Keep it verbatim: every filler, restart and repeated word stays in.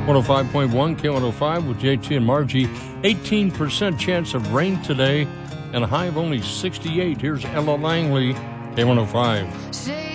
one oh five point one K one oh five with J T and Margie. eighteen percent chance of rain today and a high of only sixty-eight. Here's Ella Langley, K one oh five.